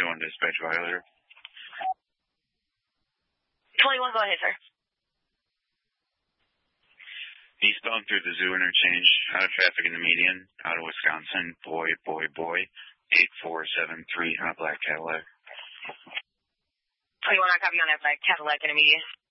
21 dispatch Violator. 21, go ahead, sir. Eastbound through the Zoo interchange, out of traffic in the median, out of Wisconsin, boy, 8473 on a black Cadillac. 21, I copy on that black Cadillac in the median.